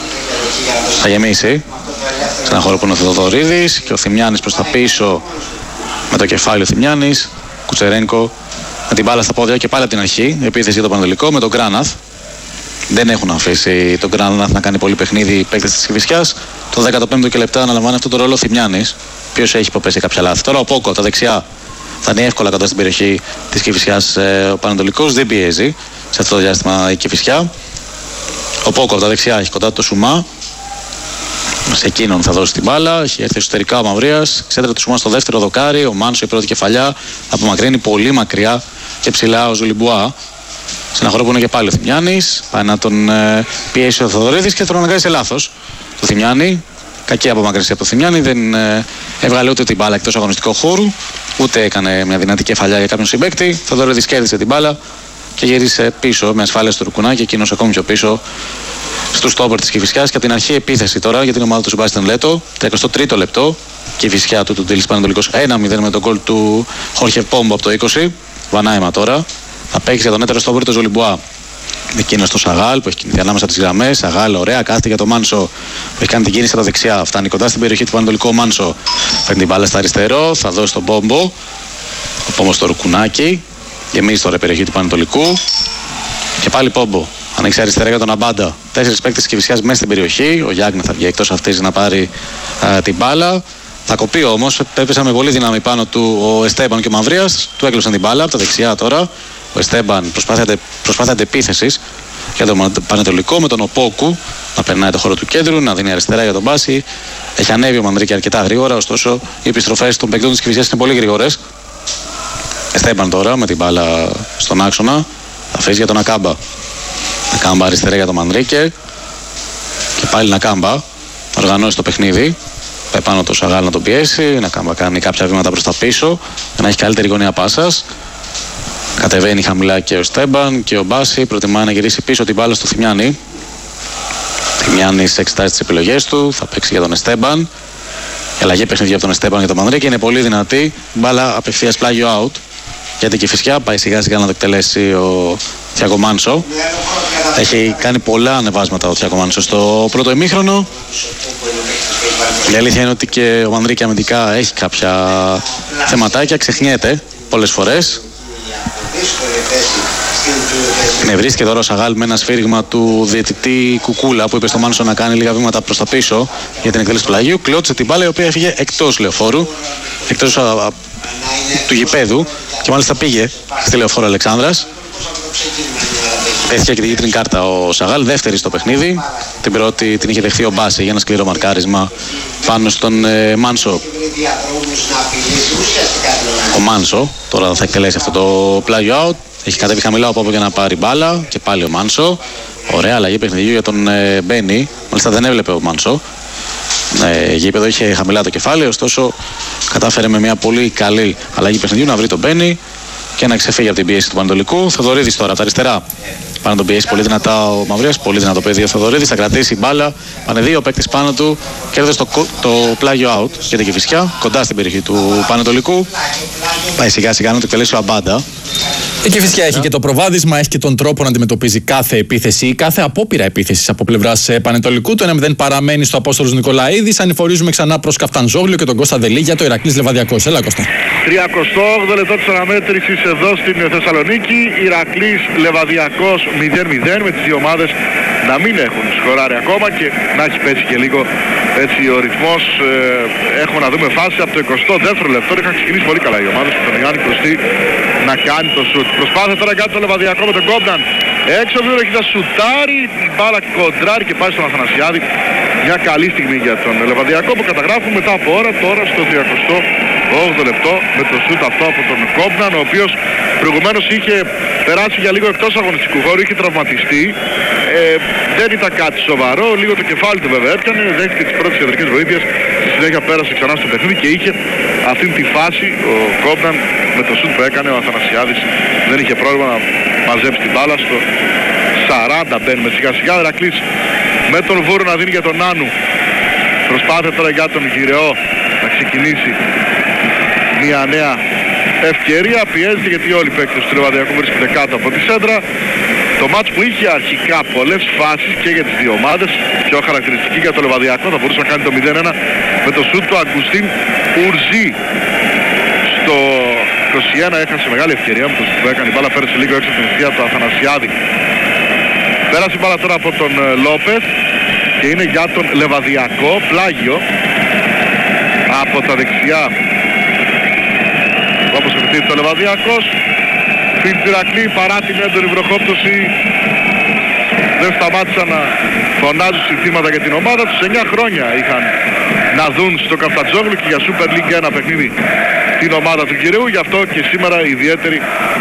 Θα γεμίσει σε ένα χώρο που είναι ο Θεοδωρίδης και ο Θημιάνης προς τα πίσω με το κεφάλι ο Θημιάνης. Κουτσερένκο με την μπάλα στα πόδια και πάλι από την αρχή. Επίθεση για τον Πανετολικό με τον Γκράναθ. Δεν έχουν αφήσει τον Γκράναθ να κάνει πολύ παιχνίδι οι παίκτες της Κηφισιάς. Το δέκατο πέμπτο και λεπτά αναλαμβάνει αυτό το ρόλο ο Θημιάνης, ποιος έχει υποπέσει κάποια λάθη. Τώρα ο Πόκο από τα δεξιά θα είναι εύκολα κοντά στην περιοχή της Κηφισιάς ε, ο Πανετολικός. Δεν πιέζει σε αυτό το διάστημα η Κηφισιά. Ο Πόκο από τα δεξιά έχει κοντά το Σουμά. Σε εκείνον θα δώσει την μπάλα. Έχει έρθει εσωτερικά ο Μαυρίας. Ξέντρα του Σουμά στο δεύτερο δοκάρι. Ο Μάνσο η πρώτη κεφαλιά. Απομακρύνει πολύ μακριά και ψηλά ο Ζολιμπουά. Σε ένα χώρο που είναι και πάλι ο Θημιάνης. Πάει να τον ε, πιέσει ο Θοδωρίδης και τον αναγκάζει σε λάθος. Το Θημιάνη, κακή απομάκρυνση από το Θημιάνη. Δεν ε, έβγαλε ούτε την μπάλα εκτός αγωνιστικού χώρου, ούτε έκανε μια δυνατή κεφαλιά για κάποιον συμπαίκτη. Ο Θοδωρίδης κέρδισε την μπάλα και γύρισε πίσω με ασφάλεια στο Ρουκουνάκι. Εκείνος ακόμη πιο πίσω στου στόπερ της Κηφισιάς. Και από την αρχή επίθεση τώρα για την ομάδα του Σεμπάστιαν Λέτο. τριακοστό τρίτο λεπτό. Κηφισιά του του Τίλης Πανετολικός ένα μηδέν με τον γκολ του Χόρχε Πόμπο από το είκοσι. Βανάιμα τώρα. Θα παίξει για τον έτερο στόπερ το Ζολιμπουά. Εκείνο στο Σαγάλ που έχει κινηθεί ανάμεσα από τις γραμμές. Σαγάλ, ωραία, κάθεται για τον Μάνσο που έχει κάνει την κίνηση από τα δεξιά. Φτάνει κοντά στην περιοχή του Πανετολικού. Μάνσο παίρνει την μπάλα στα αριστερό. Θα δώσει τον Πόμπο. Ο Πόμπο στο Ρουκουνάκι. Γεμίζει τώρα η περιοχή του Πανετολικού. Και πάλι Πόμπο. Ανοίξει αριστερά για τον Αμπάντα. Τέσσερις παίκτες της Κηφισιάς μέσα στην περιοχή. Ο Γιάγνε θα βγει εκτός αυτής να πάρει α, την μπάλα. Θα κοπεί όμως. Έπεσαν με πολύ δύναμη πάνω του ο Εστέμπαν και ο Μαυρίας. Του έκλεισαν την μπάλα από τα δεξιά τώρα. Ο Εστέμπαν προσπάθεια αντεπίθεσης για τον Πανετολικό με τον Οπόκου να περνάει το χώρο του κέντρου, να δίνει αριστερά για τον Μπάση. Έχει ανέβει ο Μανδρίκη αρκετά γρήγορα, ωστόσο οι επιστροφές των παικτών της Κηφισιάς είναι πολύ γρήγορες. Εστέμπαν τώρα με την μπάλα στον άξονα. Θα αφήσει για τον Ακάμπα. Ακάμπα αριστερά για τον Μανδρίκη. Και πάλι να Ακάμπα. Οργανώσει το παιχνίδι. Πάει πάνω το Σαγάλ να τον πιέσει. Να Ακάμπα κάνει κάποια βήματα προς τα πίσω για να έχει καλύτερη γωνία πάσας. Κατεβαίνει χαμηλά και ο Στέμπαν και ο Μπάση προτιμάει να γυρίσει πίσω την μπάλα στο Θημιάνη. Θημιάνης εξετάζει τις επιλογές του, θα παίξει για τον Εστέμπαν. Η αλλαγή παιχνίδια από τον Εστέμπαν για τον Μανδρίκη είναι πολύ δυνατή. Μπάλα απευθείας πλάγιο out για την Κηφισιά. Πάει σιγά σιγά να το εκτελέσει ο Θιάκο Μάνσο. Έχει κάνει πολλά ανεβάσματα ο Θιάκο Μάνσο στο πρώτο ημίχρονο. Η αλήθεια είναι ότι και ο Μανδρίκη αμυντικά έχει κάποια θεματάκια, ξεχνιέται πολλές φορές. Νευρίστηκε τώρα ο Σαγάλ με ένα σφύριγμα του διαιτητή Κουκούλα που είπε στο Μάνσο να κάνει λίγα βήματα προς τα πίσω για την εκτέλεση του πλαγίου. Κλώτσε την μπάλα η οποία έφυγε εκτός λεωφόρου, εκτός α, α, του γηπέδου και μάλιστα πήγε στη λεωφόρο Αλεξάνδρας. Έθηκε και την κίτρινη κάρτα ο Σαγάλ, δεύτερη στο παιχνίδι. Την πρώτη την είχε δεχθεί ο Μπάση για ένα σκληρό μαρκάρισμα πάνω στον ε, Μάνσο. Ο Μάνσο τώρα θα εκτελέσει αυτό το πλάγιο out. Έχει κατέβει χαμηλά ο Πόπο για να πάρει μπάλα και πάλι ο Μάνσο. Ωραία αλλαγή παιχνιδιού για τον ε, Μπένι. Μάλιστα δεν έβλεπε ο Μάνσο. Ε, γήπεδο είχε χαμηλά το κεφάλι, ωστόσο κατάφερε με μια πολύ καλή αλλαγή παιχνιδιού να βρει τον Μπένι και να ξεφύγει από την πίεση του Πανετολικού. Θοδωρίδης τώρα από τα αριστερά. Πάνω τον πιέσει πολύ δυνατά ο Μαυρίας, πολύ δυνατό παιδί ο Θοδωρίδης. Θα κρατήσει μπάλα. Πάνε δύο παίκτες πάνω του. Κέρδισε το, το πλάγιο out για την Κηφισιά, κοντά στην περιοχή του Πανετολικού. Πάει σιγά σιγά να το εκτελέσει ο Αμπάντα. Η Κηφισιά έχει και το προβάδισμα, έχει και τον τρόπο να αντιμετωπίζει κάθε επίθεση ή κάθε απόπειρα επίθεση από πλευρά Πανετολικού. Το ένα μηδέν παραμένει στο Απόστολος Νικολαίδης. Ανηφορίζουμε ξανά προς Καφτανζόγλιο και τον Κώστα Δελή για το Ηρακλής Λεβαδιακός. Έλα, Κώστα. τριακοστό όγδοο λεπτό της αναμέτρησης εδώ στην Θεσσαλονίκη. Ηρακλής Λεβαδιακός μηδέν μηδέν, με τις δύο ομάδες να μην έχουν σκοράρει ακόμα και να έχει πέσει και λίγο έτσι ο ρυθμός. Ε, έχουμε να δούμε φάση από το εικοστό δεύτερο λεπτό. Είχαν ξεκινήσει πολύ καλά οι ομάδες με τον Ιωάννη Κωστή να κάνει το σουτ. Προσπάθησε τώρα κάτι το Λεβαδιακό με τον Κόμπναν. Έξω βίρο έχει τα σουτάρει, την μπάλα κοντράρει και πάει στον Αθανασιάδη. Μια καλή στιγμή για τον Λεβαδιακό που καταγράφουν μετά από ώρα τώρα στο τριακοστό όγδοο λεπτό με το σουτ αυτό από τον Κόμπναν, ο οποίος προηγουμένως είχε περάσει για λίγο εκτός αγωνιστικού χώρου, είχε τραυματιστεί. Ε, δεν ήταν κάτι σοβαρό, λίγο το κεφάλι του βέβαια έπιανε, δέχτηκε τις πρώτες ιατρικές βοήθειες, στη συνέχεια πέρασε ξανά στο παιχνίδι και είχε αυτή τη φάση ο Κόμπναν με το σουτ που έκανε. Ο Αθανασιάδης δεν είχε πρόβλημα να μαζέψει την μπάλα. Στο σαράντα μπαίνουμε σιγά σιγά. Ο Ηρακλής με τον Βούρο να δίνει για τον Νάνου. Προσπάθεια τώρα για τον Γυρεό να ξεκινήσει μια νέα ευκαιρία. Πιέζεται γιατί όλοι οι παίκτες του Λεβαδιακού βρίσκονται κάτω από τη σέντρα. Το μάτς που είχε αρχικά πολλές φάσεις και για τις δύο ομάδες, πιο χαρακτηριστική για το Λεβαδιακό, θα μπορούσε να κάνει το μηδέν ένα με το σουτ του Αγκουστίν Ουρζή. Στο είκοσι ένα έχασε μεγάλη ευκαιρία με το σουτ που έκανε. Η μπάλα πέρασε λίγο έξω από την ευθεία του Αθανασιάδη. Πέρασε η μπάλα τώρα από τον Λόπεθ και είναι για τον Λεβαδιακό. Πλάγιο από τα δεξιά, όπως επιτύχει το Λεβαδιακός. Στην Ηρακλή παρά την έντονη βροχόπτωση δεν σταμάτησαν να φωνάζουν συνθήματα για την ομάδα τους. εννιά χρόνια είχαν να δουν στο Καφτατζόγλου και για Super League ένα παιχνίδι την ομάδα του Κυριού. Γι' αυτό και σήμερα ιδιαίτερη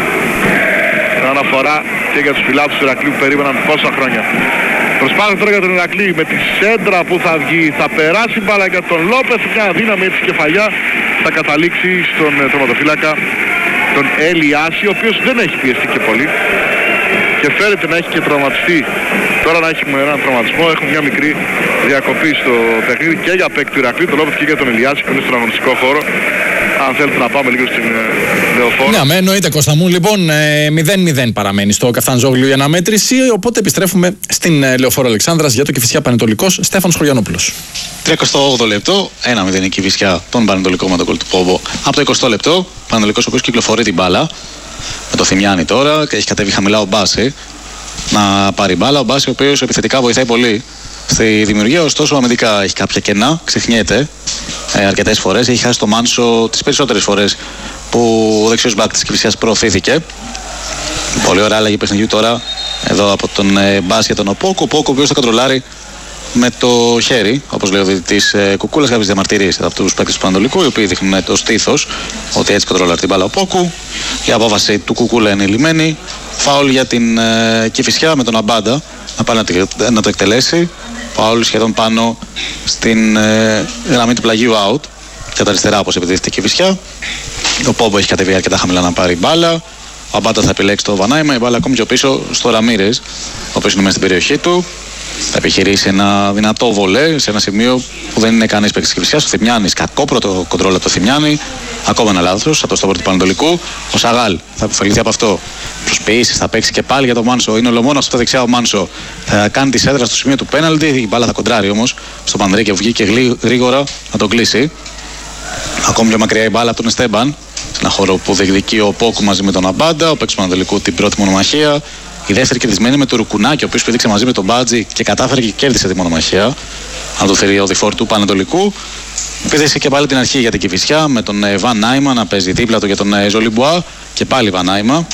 αναφορά και για τους φιλάτους του Ηρακλή που περίμεναν πόσα χρόνια. Προσπάθησε τώρα για τον Ηρακλή με τη σέντρα που θα βγει, θα περάσει μπάλα για τον Λόπεθ, μια δύναμη έτσι κεφαλιά, θα καταλήξει στον τερματοφύλακα τον Ελιάση, ο οποίος δεν έχει πιεστεί και πολύ και φέρεται να έχει και τραυματιστεί. Τώρα να έχουμε έναν τραυματισμό, έχουμε μια μικρή διακοπή στο παιχνίδι και για παίκτη του Ηρακλή, τον Λόπεθ και για τον Ελιάση που είναι στον αγωνιστικό χώρο. Αν θέλετε να πάμε λίγο στην ε, Λεωφόρο. Ναι, με εννοείται, Κώστα μου. Λοιπόν, ε, μηδέν μηδέν παραμένει στο Καφτανζόγλιο η αναμέτρηση. Οπότε επιστρέφουμε στην ε, Λεωφόρο Αλεξάνδρας για το Κηφισιά Πανετολικός. Στέφανος Χωριανόπουλος. τριακοστό όγδοο λεπτό, ένα μηδέν η Κηφισιά τον Πανετολικό με τον γκολ του Πόμπο. Από το εικοστό λεπτό, Πανετολικός ο οποίος κυκλοφορεί την μπάλα με το Θημιάνι τώρα και έχει κατέβει χαμηλά ο Μπάση να πάρει μπάλα. Ο Μπάση ο οποίος επιθετικά βοηθάει πολύ στη δημιουργία, ωστόσο αμυντικά έχει κάποια κενά, ξεχνιέται ε, αρκετές φορές. Έχει χάσει το Μάνσο τις περισσότερες φορές που ο δεξιός μπακ της Κηφισιάς προωθήθηκε. Πολύ ωραία αλλαγή παιχνιδιού τώρα εδώ από τον ε, Μπάση για τον Οπόκο. Ο Πόκο ο οποίος θα κοντρολάρει με το χέρι, όπως λέει ο διαιτητής ε, Κουκούλας, κάποιες διαμαρτυρίες από τους παίκτες του Πανετολικού, οι οποίοι δείχνουν το στήθος ότι έτσι κοντρολάρει την μπάλα ο Πόκου. Η απόφαση του Κουκούλα είναι λυμμένη. Φάουλ για την ε, Κηφισιά με τον Αμπάντα να πάει να, να το εκτελέσει. Φάουλ σχεδόν πάνω στην ε, γραμμή του πλαγίου out. Και τα αριστερά, όπως επιτίθεται η Κηφισιά. Ο Πόμπο έχει κατεβεί αρκετά χαμηλά να πάρει μπάλα. Ο Αμπάντα θα επιλέξει το Βανάιμα. Η μπάλα ακόμη πιο πίσω στο Ραμίρες, ο οποίος είναι μέσα στην περιοχή του. Θα επιχειρήσει ένα δυνατό βολέ σε ένα σημείο που δεν είναι κανείς παίκτης της Κηφισιάς. Ο Θημιάνης, κακό πρώτο κοντρόλ από το Θημιάνη. Ακόμα ένα λάθος από το στόπορ του Πανετολικού. Ο Σαγάλ θα επιφεληθεί από αυτό. Προσποιήσεις, θα παίξει και πάλι για τον Μάνσο. Είναι ολομόνος στο δεξιά ο Μάνσο. Θα κάνει τη σέντρα στο σημείο του πέναλτι. Η μπάλα θα κοντράρει όμως στο Πανδρέκι και βγήκε γρήγορα να τον κλείσει. Ακόμη πιο μακριά η μπάλα από τον Εστέμπαν. Σε ένα χώρο που διεκδικεί ο Πόκου μαζί με τον Αμπάντα. Ο παίκτης του Πανετολικού την πρώτη μονομαχία. Η δεύτερη κερδισμένη με το Ρουκουνάκι, ο οποίος πήδηξε μαζί με τον Μπάτζι και κατάφερε και κέρδισε τη μονομαχία. Αν το φέρει ο διφόρ του Πανετολικού. Πήδησε και πάλι την αρχή για την Κηφισιά με τον Βαν Νάιμα να παίζει δίπλα του για τον Ζολιμπουά. Και πάλι Βαν Νάιμα.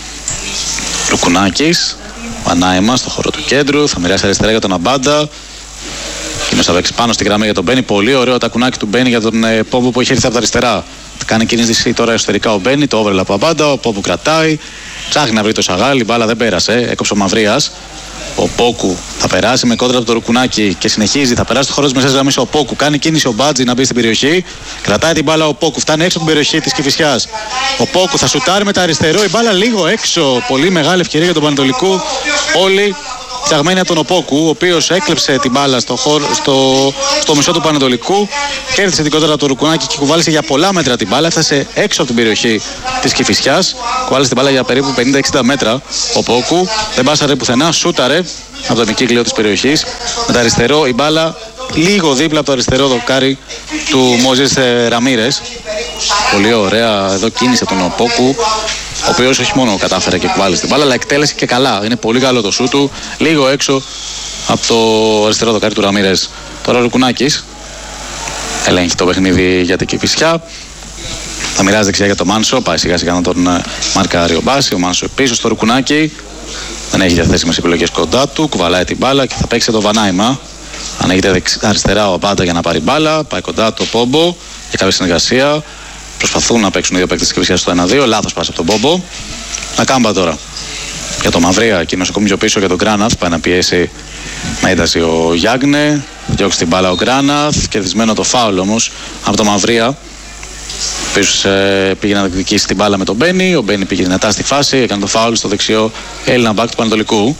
Ρουκουνάκης. Βαν Νάιμα στο χώρο του κέντρου. Θα μοιράσει αριστερά για τον Αμπάντα. Και μέσα θα παίξει πάνω στη γραμμή για τον Μπένι. Πολύ ωραίο τακουνάκι του Μπένι για τον Πόμπο που έχει έρθει από τα αριστερά. Κάνει κίνηση τώρα εσωτερικά ο Μπένι, το overlap από πάντα, ο Πόπου κρατάει, ψάχνει να βρει το Σαγάλ, η μπάλα δεν πέρασε, έκοψε ο Μαυρίας. Ο Πόκου θα περάσει με κόντρα από το Ρουκουνάκι και συνεχίζει, θα περάσει το χώρο της μεσαίας γραμμής ο Πόκου, κάνει κίνηση ο Μπάτζη να μπει στην περιοχή, κρατάει την μπάλα ο Πόκου, φτάνει έξω από την περιοχή της Κηφισιάς. Ο Πόκου θα σουτάρει με τα αριστερό, η μπάλα λίγο έξω, πολύ μεγάλη ευκαιρία για τον Πανετολικού, όλοι φτιαγμένη από τον Οπόκου, ο οποίος έκλεψε την μπάλα στο, χώρο, στο, στο μισό του Πανετολικού, κέρδισε την κόντρα από το Ρουκουνάκι και κουβάλισε για πολλά μέτρα την μπάλα, έφτασε έξω από την περιοχή της Κηφισιάς, κουβάλισε την μπάλα για περίπου πενήντα εξήντα μέτρα. Ο Οπόκου δεν πάσαρε πουθενά, σούταρε από το επικύκλιο της περιοχής, με το αριστερό η μπάλα λίγο δίπλα από το αριστερό δοκάρι του Μόζες Ραμίρες. Πολύ ωραία εδώ κίνησε τον Οπόκου, ο οποίος όχι μόνο κατάφερε και κουβάλισε την μπάλα, αλλά εκτέλεσε και καλά. Είναι πολύ καλό το σούτ του, λίγο έξω από το αριστερό δοκάρι του Ραμίρες. Τώρα ο Ρουκουνάκης ελέγχει το παιχνίδι για την Κηφισιά. Θα μοιράζει δεξιά για τον Μάνσο, πάει σιγά σιγά να τον μαρκάρει ο Μπάση. Ο Μάνσο πίσω στο Ρουκουνάκι. Δεν έχει διαθέσιμες επιλογές κοντά του, κουβαλάει την μπάλα και θα παίξει το Βανάιμα. Ανοίγεται δεξ... αριστερά ο Απάντα για να πάρει μπάλα, πάει κοντά το Πόμπο για κάποια συνεργασία. Προσπαθούν να παίξουν οι δύο παίκτες της Κηφισιάς στο ένα δύο, λάθος πάση από τον Πόμπο. Ακάμπα τώρα για το Μαυρία, εκείνος ακόμη πιο πίσω για τον Γκράναθ, πάει να πιέσει με ένταση ο Γιάγνε, διώξει την μπάλα ο Γκράναθ, κερδισμένο το φάουλ όμως από το Μαυρία, ο οποίος ε, πήγε να διεκδικήσει την μπάλα με τον Μπένι, ο Μπένι πήγε δυνατά στη φάση, έκανε το φάουλ στο δεξιό Έλληνα μπακ του Πανετολικού.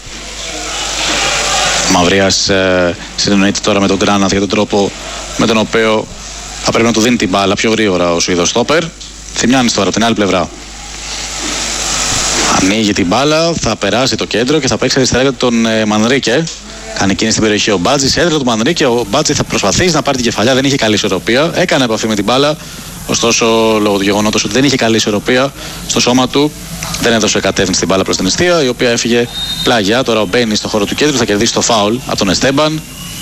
Ο Μαυρίας ε, συνεννοείται τώρα με τον Γκράναθ για τον τρόπο με τον οποίο θα πρέπει να του δίνει την μπάλα πιο γρήγορα ο Σουηδός στόπερ. Θημιάνης τώρα από την άλλη πλευρά. Ανοίγει την μπάλα, θα περάσει το κέντρο και θα παίξει αριστερά για τον ε, Μανρίκε. Κάνει κίνηση στην περιοχή ο Μπάτζης, έδρα του Μανρίκε. Ο Μπάτζης θα προσπαθήσει να πάρει την κεφαλιά, δεν είχε καλή ισορροπία. Έκανε επαφή με την μπάλα, ωστόσο λόγω του γεγονότος ότι δεν είχε καλή ισορροπία στο σώμα του, δεν έδωσε κατεύθυνση στην μπάλα προς την εστία, η οποία έφυγε πλάγια. Τώρα ο Μπένι στο χώρο του κέντρου θα κερδίσει το φάουλ από τον Εστέμπαν.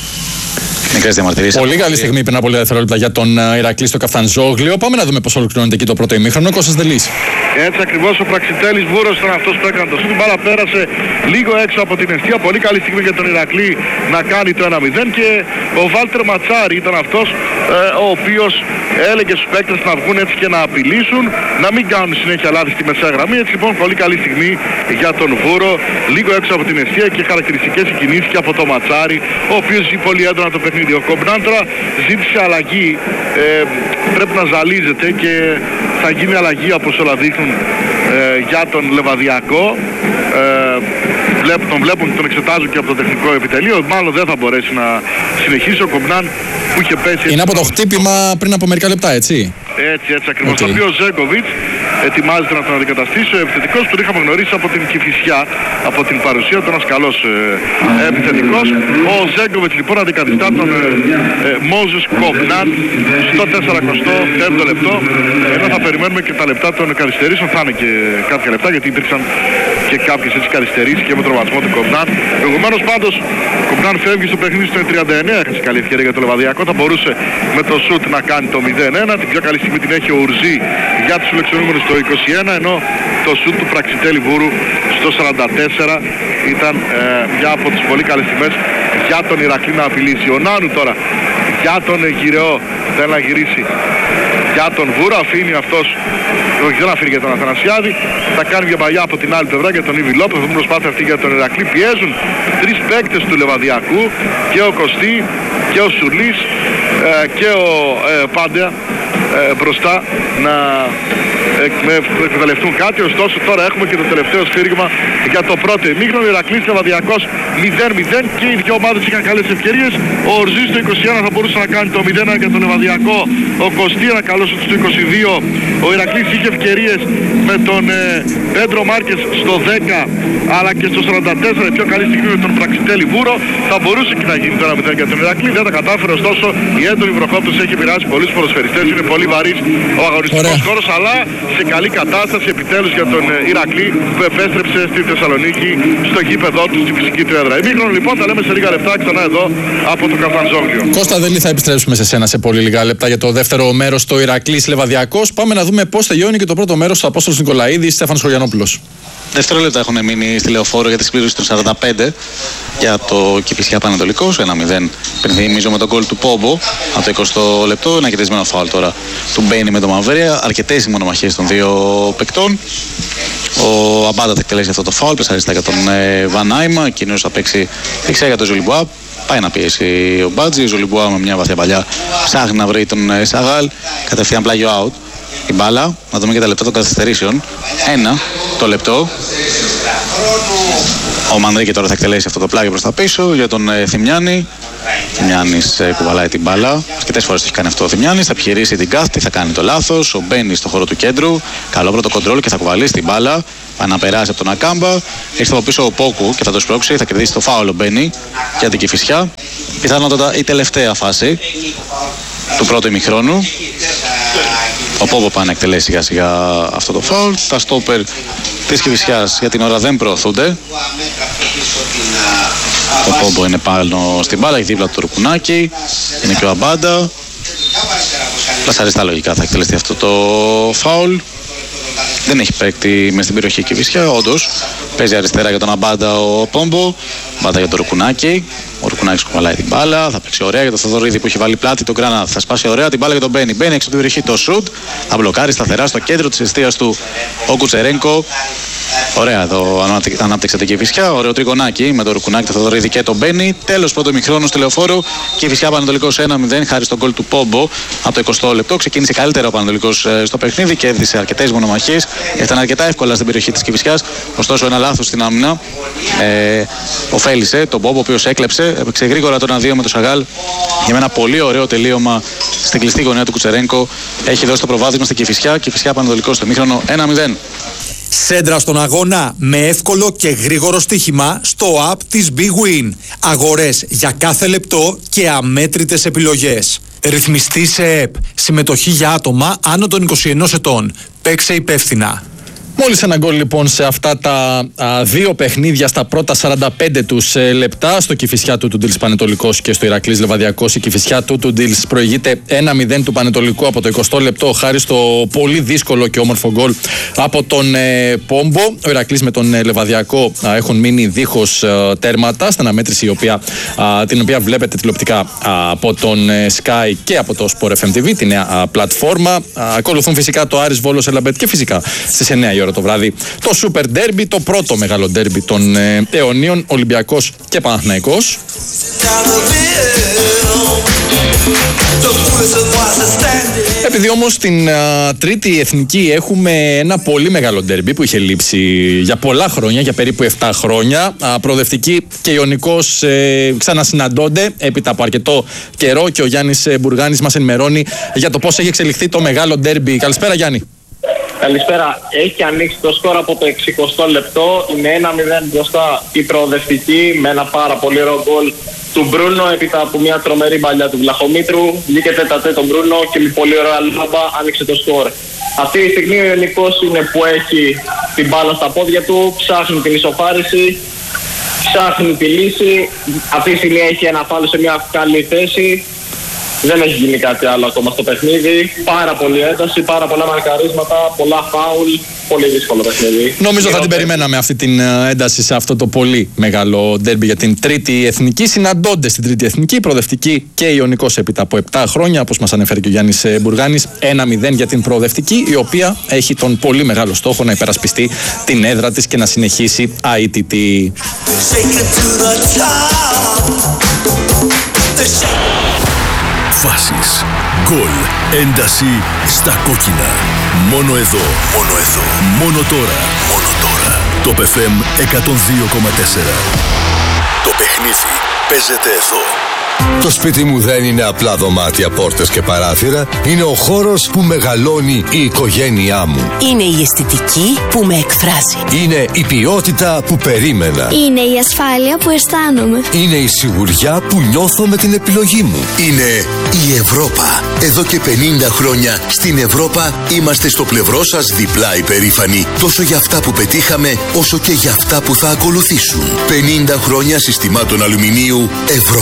Μικρές διαμαρτυρίες. Πολύ καλή στιγμή πριν από λίγα δευτερόλεπτα για τον Ηρακλή στο Καφτανζόγλιο. Πάμε να δούμε πώς ολοκληρώνεται εκεί το πρώτο ημίχρονο. Κώστας Δελής. Έτσι ακριβώς ο Πραξιτέλης Βούρος ήταν αυτός που έκανε το σούτ. Η μπάλα πέρασε λίγο έξω από την εστία. Πολύ καλή στιγμή για τον Ηρακλή να κάνει το ένα μηδέν. Και ο Βάλτερ Ματσάρη ήταν αυτός ε, ο οποίος έλεγε στους παίκτες να βγουν έτσι και να απειλήσουν, να μην κάνουν συνέχεια λάθη στη μεσαία γραμμή. Έτσι λοιπόν πολύ καλή στιγμή για τον Βούρο, λίγο έξω από την εστία και χαρακτηριστικές κινήσεις και από το Ματσάρη, ο οποίος ζει πολύ έντονα το παιχνίδι. Ο Κομπνάν τώρα ζήτησε αλλαγή, ε, πρέπει να ζαλίζεται και θα γίνει αλλαγή όπως όλα δείχνουν ε, για τον Λεβαδιακό. Ε, βλέπ, τον βλέπουν και τον εξετάζουν και από το τεχνικό επιτελείο. Μάλλον δεν θα μπορέσει να συνεχίσει ο Κομπνάν που είχε πέσει. Είναι από το χτύπημα πριν από μερικά λεπτά, έτσι. Έτσι, έτσι ακριβώς. Okay. Το οποίο ο Ζέγκοβιτς ετοιμάζεται να τον αντικαταστήσει. Ο επιθετικός τον είχαμε γνωρίσει από την Κηφισιά, από την παρουσία του, ένας καλός ε, επιθετικός. Ο Ζέγκοβιτς λοιπόν αντικαθιστά τον ε, ε, Μόζες Κομπνάν στο τέσσερακοστό πέμπτο λεπτό. Ενώ θα περιμένουμε και τα λεπτά των καθυστερήσεων, θα είναι και κάποια λεπτά γιατί υπήρξαν και κάποιες έτσι καθυστερήσεις και με τραυματισμό του Κομπνάν. Προηγουμένως πάντως ο Κομπνάν φεύγει στο παιχνίδι στο τριάντα εννέα, έχει καλή ευκαιρία για το Λεβαδιακό. Θα μπορούσε με το σουτ να κάνει το μηδέν ένα. Την πιο καλή στιγμή την έχει ο Ουρζή για τους φιλοξενούμενους στο είκοσι ένα, ενώ το σουτ του Πραξιτέλη Βούρου στο σαράντα τέσσερα ήταν ε, μια από τις πολύ καλές στιγμές για τον Ηρακλή να απειλήσει. Ο Νάνου τώρα για τον Γυρεό θέλει να γυρίσει για τον Βούρο, αφήνει αυτός, όχι δεν αφήνει για τον Αθανασιάδη, θα κάνει μια παλιά από την άλλη πλευρά για τον Ήβι Λόπε. Θα προσπάθεια αυτή για τον Ηρακλή. Πιέζουν τρεις παίκτες του Λεβαδιακού, και ο Κωστή και ο Σουλής ε, και ο ε, Πάντεα ε, μπροστά να ε, εκμεταλλευτούν κάτι. Ωστόσο τώρα έχουμε και το τελευταίο σφύριγμα για το πρώτο ημίχρονο. Ηρακλής Λεβαδιακός μηδέν μηδέν και οι δύο ομάδες είχαν καλές ευκαιρίες. Ο Ορζής στο είκοσι ένα θα μπορούσε να κάνει το μηδέν ένα για τον Λεβαδιακό. Ο Κωστή ένα καλό στο είκοσι δύο. Ο Ηρακλής είχε ευκαιρίες με τον ε, Πέντρο Μάρκες στο δέκα αλλά και στο σαράντα τέσσερα, η πιο καλή στιγμή με τον Πραξιτέλη Βούρο. Θα μπορούσε και να γίνει το ένα μηδέν για τον Ηρακλή, δεν τα κατάφερε. Ωστόσο η έντονη βροχόπτωση έχει επηρεάσει πολλούς ποδοσφαιριστές. Είναι πολύ βαρύς ο αγωνιστικός χώρος, αλλά σε καλή κατάσταση επιτέλους για τον Ηρακλή που επέστρεψε στη Θεσσαλονίκη στο γήπεδό του, στη φυσική του έδρα. Ημίχρονο λοιπόν, τα λέμε σε λίγα λεπτά ξανά εδώ από το Καφτανζόγλιο. Κώστα Δελή, θα επιστρέψουμε σε σένα σε πολύ λίγα λεπτά για το δεύτερο μέρος στο Ηρακλής Λεβαδιακός. Πάμε να δούμε πώς τελειώνει και το πρώτο μέρος του Απόστολος Νικολαίδη, Στέφανος Χωριανόπουλος. δευτερόλεπτα έχουν μείνει στη Λεωφόρο για τη συμπλήρωση των σαράντα πέντε για το Κηφισιά Πανετολικός. ένα μηδέν πριν θυμίζω με τον γκολ του Πόμπο από το εικοστό λεπτό. Ένα κερδισμένο φάουλ τώρα του Μπέινι με τον Μαβέρια. Αρκετές οι μονομαχίες των δύο παικτών. Ο Αμπάντα θα εκτελέσει αυτό το φάουλ. Πεσαριστά για τον ε, Βανάιμα. Εκείνος θα παίξει δεξιά για τον Ζολιμπουά. Πάει να πιέσει ο Μπάτζη. Ο Ζολιμπουά με μια βαθιά παλιά ψάχνει να βρει τον ε, Σαγάλ. Κατευθείαν πλάγιο out. Η μπάλα, να δούμε και τα λεπτά των καθυστερήσεων. Ένα το λεπτό. Ο Μανδρίκη τώρα θα εκτελέσει αυτό το πλάγιο προς τα πίσω για τον ε, Θημιάνη. Θημιάνης ε, κουβαλάει την μπάλα. Αρκετές φορές το έχει κάνει αυτό ο Θημιάνης. Θα επιχειρήσει την κάθτη, θα κάνει το λάθος. Ο Μπένι στο χώρο του κέντρου. Καλό πρώτο κοντρόλ και θα κουβαλήσει την μπάλα. Πάει να περάσει από τον Ακάμπα. Έρχεται από πίσω ο Πόκου και θα το σπρώξει. Θα κερδίσει το φάουλ ο Μπένι για την Κηφισιά. Πιθανότατα η τελευταία φάση του πρώτου ημιχρόνου. Ο Πόμπο πάει να εκτελέσει σιγά σιγά αυτό το φάουλ. Τα στόπερ της Κηφισιάς για την ώρα δεν προωθούνται. Ο Πόμπο είναι πάνω στην μπάλα, έχει δίπλα του το Ρουπουνάκι. Είναι και ο Αμπάντα. Πλασαριστά λογικά θα εκτελεστεί αυτό το φάουλ. Δεν έχει παίκτη μες στην περιοχή Κηφισιά, όντως. Παίζει αριστερά για τον Αμπάντα ο Πόμπο. Αμπάντα για τον Ρουκουνάκη. Ο Ρουκουνάκης κουβαλάει την μπάλα. Θα παίξει ωραία για τον Θοδωρίδη που έχει βάλει πλάτη τον Γκρανάτ. Θα σπάσει ωραία την μπάλα για τον Μπένι. Μπένι έξω από την περιοχή το σουτ. Θα μπλοκάρει σταθερά στο κέντρο της εστίας του ο Κουτσερένκο. Ωραία εδώ ανάπτυξε την Κηφισιά. Ωραίο τριγωνάκι με τον Ρουκουνάκη, τον Θοδωρίδη και τον Μπένι. Τέλος πρώτο ημιχρόνου στη Λεωφόρο. Κηφισιά Πανετολικός ένα μηδέν χάρη στον γκολ του Πόμπο από το εικοστό λεπτό. Ξεκίνησε καλύτερα ο Πανετολικός στο παιχνίδι και έδισε αρκετές μονομαχίες. Ήταν αρκετά εύκολα στην περιοχή της Κηφισιάς. Ωστόσο ένα λάθος στην άμυνα ε, ωφέλησε τον Πόμπο, ο οποίος έκλεψε. Έπαιξε γρήγορα το ένα δύο με το Σαγάλ για ένα πολύ ωραίο τελείωμα στην κλειστή γωνία του Κουτσερένκο. Έχει δώσει το προβάδισμα στην Κηφισιά. Κηφισιά Πανετολικός στο ημίχρονο ένα μηδέν. Σέντρα στον αγώνα με εύκολο και γρήγορο στοίχημα στο app της Big Win. Αγορές για κάθε λεπτό και αμέτρητες επιλογές. Ρυθμιστή σε ΕΠ. Συμμετοχή για άτομα άνω των είκοσι ενός ετών. Παίξε υπεύθυνα. Μόλις ένα γκολ λοιπόν σε αυτά τα α, δύο παιχνίδια στα πρώτα σαράντα πέντε τους ε, λεπτά. Στο Κηφισιά του Τουντήλς Πανετολικός και στο Ηρακλής Λεβαδιακός. Η Κηφισιά του Τουντήλς προηγείται ένα μηδέν του Πανετολικού από το εικοστό λεπτό χάρη στο πολύ δύσκολο και όμορφο γκολ από τον ε, Πόμπο. Ο Ηρακλής με τον ε, Λεβαδιακό α, έχουν μείνει δίχως ε, τέρματα στην αναμέτρηση η οποία, α, την οποία βλέπετε τηλεοπτικά α, από τον ε, Sky και από το Sport εφ εμ τι βι, τη νέα α, πλατφόρμα. Α, ακολουθούν φυσικά το Άρης Βόλος Ελαμπέτ και φυσικά στις εννιά η ώρα το βράδυ το Super Derby, το πρώτο μεγάλο derby των ε, αιωνίων, Ολυμπιακός και Παναθηναϊκός. Επειδή όμως στην α, τρίτη εθνική έχουμε ένα πολύ μεγάλο derby που είχε λείψει για πολλά χρόνια, για περίπου επτά χρόνια, α, προοδευτική και Ιωνικός ε, ξανασυναντώνται έπειτα από αρκετό καιρό και ο Γιάννης Μπουργάνης μας ενημερώνει για το πώς έχει εξελιχθεί το μεγάλο derby. Καλησπέρα Γιάννη. Καλησπέρα. Έχει ανοίξει το σκορ από το εξηκοστό λεπτό. Είναι ένα μηδέν μπροστά η προοδευτική με ένα πάρα πολύ ωραίο γκολ του Μπρούνο έπειτα από μια τρομερή παλιά του Βλαχομήτρου. Βγήκε τέτα-τέ τον Μπρούνο και με πολύ ωραία λάμπα άνοιξε το σκορ. Αυτή τη στιγμή ο Ιωνικός είναι που έχει την μπάλα στα πόδια του, ψάχνει την ισοφάριση, ψάχνει τη λύση. Αυτή τη στιγμή έχει ένα φάουλ σε μια καλή θέση. Δεν έχει γίνει κάτι άλλο ακόμα στο παιχνίδι. Πάρα πολύ ένταση, πάρα πολλά μαρκαρίσματα, πολλά φάουλ. Πολύ δύσκολο παιχνίδι. Νομίζω θα την περιμέναμε αυτή την ένταση σε αυτό το πολύ μεγάλο ντέρμπι για την τρίτη εθνική. Συναντώνται στην τρίτη εθνική, προοδευτική και Ιωνικός έπειτα από επτά χρόνια, όπως μας ανέφερε και ο Γιάννης Μπουργάνης. ένα μηδέν για την προοδευτική, η οποία έχει τον πολύ μεγάλο στόχο να υπερασπιστεί την έδρα της και να συνεχίσει αίτητη. Φάσεις, γκολ, ένταση στα κόκκινα. Μόνο εδώ, μόνο εδώ, μόνο τώρα, μόνο τώρα. Το εφ εμ εκατόν δύο κόμμα τέσσερα. Το παιχνίδι παίζεται εδώ. Το σπίτι μου δεν είναι απλά δωμάτια, πόρτες και παράθυρα. Είναι ο χώρος που μεγαλώνει η οικογένειά μου. Είναι η αισθητική που με εκφράζει. Είναι η ποιότητα που περίμενα. Είναι η ασφάλεια που αισθάνομαι. Είναι η σιγουριά που νιώθω με την επιλογή μου. Είναι η Ευρώπα. Εδώ και πενήντα χρόνια στην Ευρώπα είμαστε στο πλευρό σας διπλά υπερήφανοι. Τόσο για αυτά που πετύχαμε, όσο και για αυτά που θα ακολουθήσουν. πενήντα χρόνια συστημάτων αλουμινίου Ευρώπα.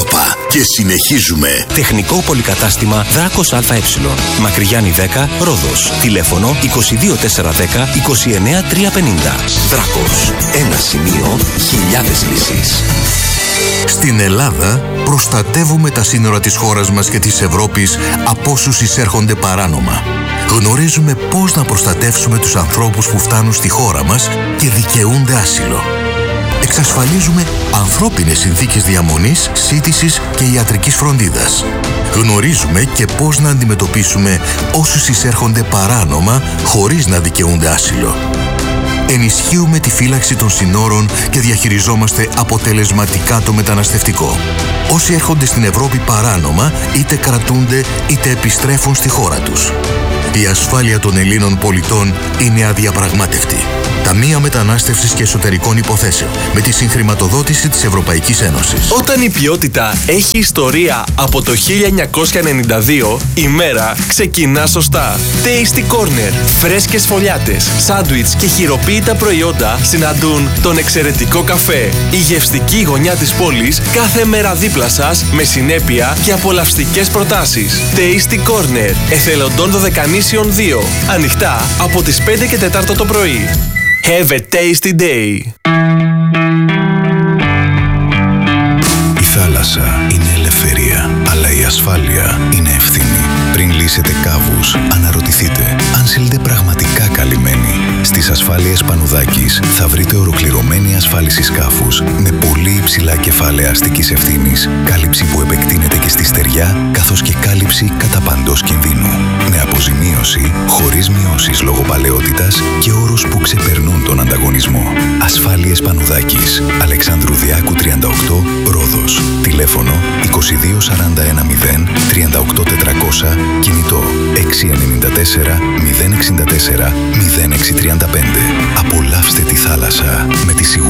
Και συνεχίζουμε. Τεχνικό πολυκατάστημα Δράκος ΑΕ. Μακρυγιάννη δέκα, Ρόδος. Τηλέφωνο είκοσι δύο τετρακόσια δέκα είκοσι εννέα τριακόσια πενήντα. Δράκος. Ένα σημείο, χιλιάδες λύσεις. Στην Ελλάδα προστατεύουμε τα σύνορα της χώρας μας και της Ευρώπης από όσους εισέρχονται παράνομα. Γνωρίζουμε πώς να προστατεύσουμε τους ανθρώπους που φτάνουν στη χώρα μας και δικαιούνται άσυλο. Εξασφαλίζουμε ανθρώπινες συνθήκες διαμονής, σύντησης και ιατρικής φροντίδας. Γνωρίζουμε και πώς να αντιμετωπίσουμε όσους εισέρχονται παράνομα χωρίς να δικαιούνται άσυλο. Ενισχύουμε τη φύλαξη των συνόρων και διαχειριζόμαστε αποτελεσματικά το μεταναστευτικό. Όσοι έρχονται στην Ευρώπη παράνομα, είτε κρατούνται είτε επιστρέφουν στη χώρα τους. Η ασφάλεια των Ελλήνων πολιτών είναι αδιαπραγμάτευτη. Ταμεία Μετανάστευσης και Εσωτερικών Υποθέσεων, με τη συγχρηματοδότηση της Ευρωπαϊκής Ένωσης. Όταν η ποιότητα έχει ιστορία από το χίλια εννιακόσια ενενήντα δύο, η μέρα ξεκινά σωστά. Tasty Corner, φρέσκες φωλιάτες, σάντουιτς και χειροποίητα προϊόντα συναντούν τον εξαιρετικό καφέ. Η γευστική γωνιά της πόλης κάθε μέρα δίπλα σας με συνέπεια και απολαυστικές προτάσεις. Tasty Corner, Εθελοντών Δωδεκανήσιων δύο. Ανοιχτά από τις πέντε και τέσσερα το πρωί. Have a tasty day. Η θάλασσα είναι ελευθερία, αλλά η ασφάλεια είναι ευθύνη. Πριν λύσετε κάβους, αναρωτηθείτε αν ζείτε πραγματικά καλυμμένοι. Στις ασφάλειες Πανουδάκης θα βρείτε ολοκληρωμένη ασφάλιση σκάφους με πολύ υψηλά κεφάλαια αστικής ευθύνης, κάλυψη που επεκτείνεται και στη στεριά, καθώς και κάλυψη κατά παντός κινδύνου. Με αποζημίωση, χωρίς μειώσεις λόγω παλαιότητας και όρους που ξεπερνούν τον ανταγωνισμό. Ασφάλειες Πανουδάκης, Αλεξάνδρου Διάκου τριάντα οκτώ, Ρόδος. Τηλέφωνο είκοσι δύο σαράντα ένα μηδέν τριάντα οκτώ τετρακόσια, κινητό έξι εννιά τέσσερα μηδέν εξήντα τέσσερα μηδέν έξι τριάντα πέντε. Απολαύστε τη θάλασσα με τη σιγουριά